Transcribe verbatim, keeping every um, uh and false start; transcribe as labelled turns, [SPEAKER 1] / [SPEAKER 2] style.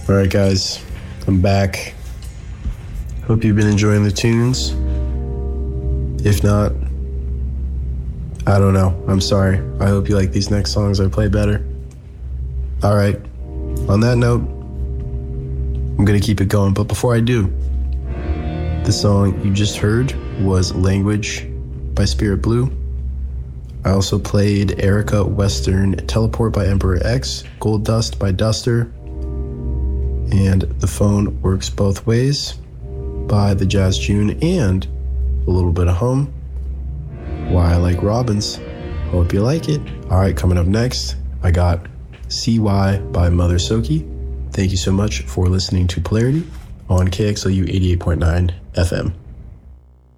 [SPEAKER 1] All right, guys, I'm back. Hope you've been enjoying the tunes. If not, I don't know. I'm sorry. I hope you like these next songs I play better. All right. On that note, I'm going to keep it going. But before I do, the song you just heard was Language by Spirit Blue. I also played Erica Western, Teleport by Emperor X, Gold Dust by Duster, and The Phone Works Both Ways by The Jazz June, and a little bit of Hum, Why I Like Robins. Hope you like it. All right, coming up next, I got C Y by Mother Soki. Thank you so much for listening to Polarity on K X L U eighty-eight point nine F M.